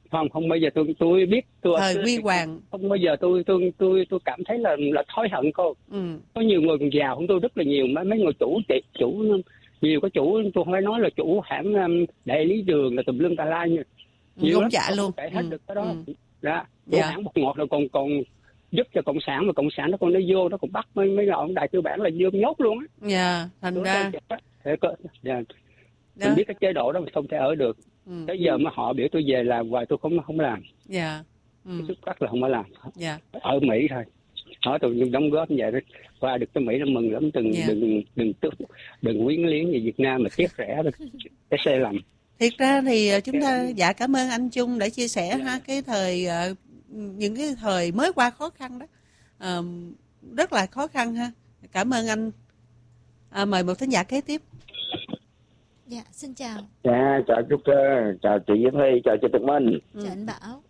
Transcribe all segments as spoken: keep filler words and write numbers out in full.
không không bao giờ tôi tôi biết tôi thời huy hoàng, không bao giờ tôi tôi tôi tôi cảm thấy là là thối hận cô. Ừ. Có nhiều người còn giàu hơn tôi rất là nhiều, mấy mấy người chủ chủ nhiều cái chủ, tôi không phải nói là chủ hãng um, đại lý đường là tùm lum tà la như nhiều lắm, dạ luôn, kể hết ừ. được cái đó. Ừ. Đó, chủ Dạ. hãng bột ngọt rồi còn còn giúp cho cộng sản, mà cộng sản nó còn nó vô nó còn bắt mấy mấy ông đại tư bản là vô nhốt luôn á. Dạ, thành ra dạ. Mình biết cái chế độ đó mình không thể ở được. Ừ. Tới giờ mà họ biểu tôi về làm hoài tôi không không làm. Dạ. Ừ. Cái xuất phát là không có làm. Dạ. Ở Mỹ thôi. Hỏi tôi nhưng đóng góp như vậy đó. Qua được tới Mỹ là mừng lắm, đừng dạ. đừng đừng tức đừng quyến liếng như Việt Nam mà tiếc rẻ được cái sai lầm. Thiệt ra thì chúng ta dạ cảm ơn anh Trung đã chia sẻ ha, cái thời những cái thời mới qua khó khăn đó, à, rất là khó khăn ha. Cảm ơn anh. À, mời một thính giả kế tiếp. Dạ, xin chào. Dạ, chào Trúc, chào chị Diễm Thi, chào chị Tường Minh. Ừ. Chào anh Bảo.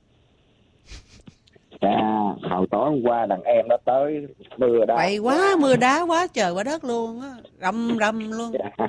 Dạ, hồi tối hôm qua đàn em nó tới mưa đá. Vậy quá, mưa đá quá trời quá đất luôn á, rầm rầm luôn. Dạ.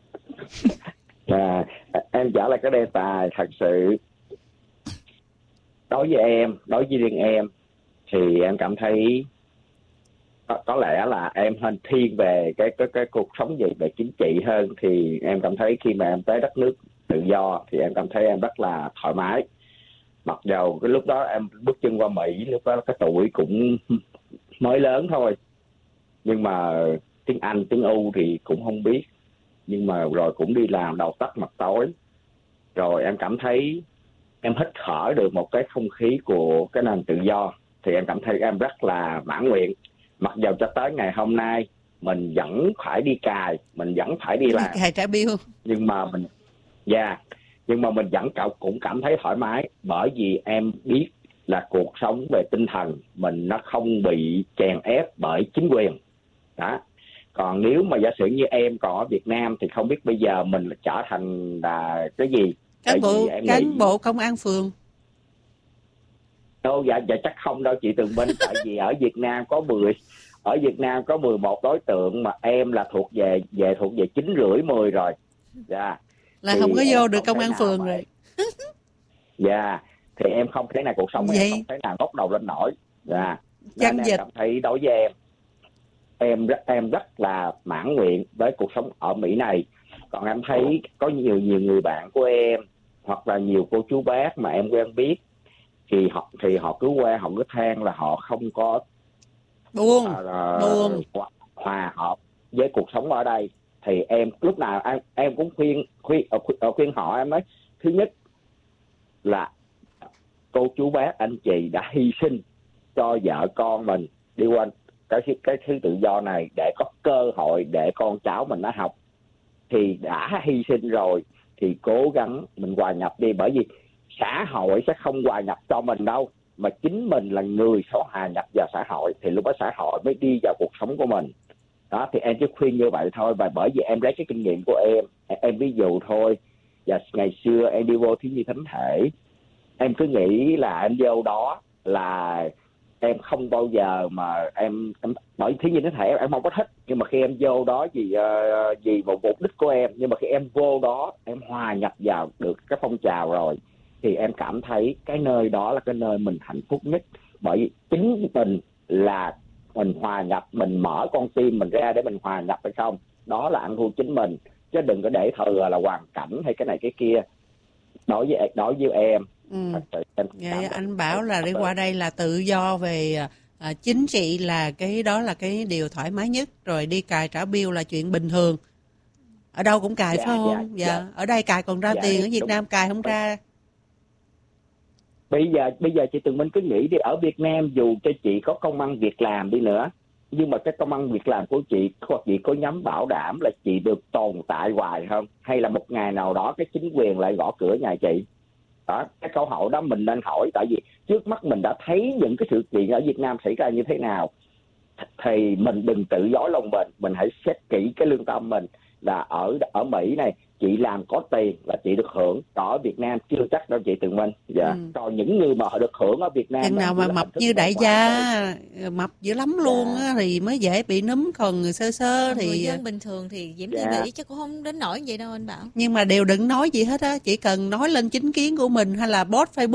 Dạ, em trả lại cái đề tài thật sự. Đối với em, đối với riêng em thì em cảm thấy có, có lẽ là em hơn thiên về cái cái cái cuộc sống gì về chính trị hơn. Thì em cảm thấy khi mà em tới đất nước tự do thì em cảm thấy em rất là thoải mái. Mặc dầu cái lúc đó em bước chân qua Mỹ, lúc đó cái tuổi cũng mới lớn thôi, nhưng mà tiếng Anh tiếng U thì cũng không biết, nhưng mà rồi cũng đi làm đầu tắt mặt tối. Rồi em cảm thấy em hít thở được một cái không khí của cái nền tự do, thì em cảm thấy em rất là mãn nguyện. Mặc dầu cho tới ngày hôm nay mình vẫn phải đi cài, mình vẫn phải đi làm, cài trả bill, nhưng mà mình dạ yeah, nhưng mà mình vẫn cũng cảm thấy thoải mái, bởi vì em biết là cuộc sống về tinh thần mình nó không bị chèn ép bởi chính quyền đó. Còn nếu mà giả sử như em còn ở Việt Nam thì không biết bây giờ mình trở thành là cái gì? Cán bộ cán nghĩ... bộ công an phường. Đâu dạ dạ chắc không đâu chị Tường Minh, tại vì ở Việt Nam có mười ở Việt Nam có mười một đối tượng mà em là thuộc về về thuộc về chín rưỡi mười rồi. Dạ. Là thì không có vô được công an phường rồi. Dạ, thì em không thể nào cuộc sống em không thể nào ngóc đầu lên nổi. Dạ. Nên em cảm thấy đối với em em rất em rất là mãn nguyện với cuộc sống ở Mỹ này. Còn em thấy có nhiều nhiều người bạn của em hoặc là nhiều cô chú bác mà em quen biết thì họ thì họ cứ qua họ cứ than là họ không có buồn uh, buồn hòa hợp với cuộc sống ở đây. Thì em lúc nào em, em cũng khuyên khuyên khuyên, khuyên họ, em nói thứ nhất là cô chú bác anh chị đã hy sinh cho vợ con mình đi qua cái cái thứ tự do này để có cơ hội để con cháu mình nó học, thì đã hy sinh rồi thì cố gắng mình hòa nhập đi, bởi vì xã hội sẽ không hòa nhập cho mình đâu, mà chính mình là người sẽ hòa nhập vào xã hội, thì lúc đó xã hội mới đi vào cuộc sống của mình đó. Thì em chỉ khuyên như vậy thôi, và bởi vì em lấy cái kinh nghiệm của em em ví dụ thôi. Và ngày xưa em đi vô thiếu nhi thánh thể, em cứ nghĩ là em vô đó là em không bao giờ mà em, em bởi thiếu nhi thánh thể em, em không có thích, nhưng mà khi em vô đó vì uh, vì một mục đích của em, nhưng mà khi em vô đó em hòa nhập vào được cái phong trào rồi thì em cảm thấy cái nơi đó là cái nơi mình hạnh phúc nhất, bởi vì chính mình là mình hòa nhập, mình mở con tim mình ra để mình hòa nhập hay không, đó là ăn thua chính mình, chứ đừng có để thừa là hoàn cảnh hay cái này cái kia. Đối với đối với em, ừ. thật sự em vậy anh bảo là đi qua đây là tự do về à, chính trị là cái đó là cái điều thoải mái nhất, rồi đi cài trả bill là chuyện bình thường, ở đâu cũng cài, dạ, phải không? Dạ, dạ. dạ ở đây cài còn ra dạ, tiền, ở Việt đúng. Nam cài không ra. Bây giờ bây giờ chị Tường Minh cứ nghĩ đi, ở Việt Nam dù cho chị có công ăn việc làm đi nữa, nhưng mà cái công ăn việc làm của chị hoặc chị có nhắm bảo đảm là chị được tồn tại hoài không, hay là một ngày nào đó cái chính quyền lại gõ cửa nhà chị đó? Cái câu hỏi đó mình nên hỏi, tại vì trước mắt mình đã thấy những cái sự kiện ở Việt Nam xảy ra như thế nào, thì mình đừng tự dối lòng mình, mình hãy xét kỹ cái lương tâm mình là ở ở Mỹ này chị làm có tiền là chị được hưởng, còn ở Việt Nam chưa chắc đâu chị Tường Minh. Dạ. Ừ. Còn những người mà họ được hưởng ở Việt Nam chừng nào mà mập như đại gia thôi. Mập dữ lắm luôn á, dạ. Thì mới dễ bị núm, còn người sơ sơ còn thì người dân bình thường thì Diễm Thi dạ. nghĩ chắc cũng không đến nỗi vậy đâu anh Bảo. Nhưng mà đều đừng nói gì hết á, chỉ cần nói lên chính kiến của mình hay là post Facebook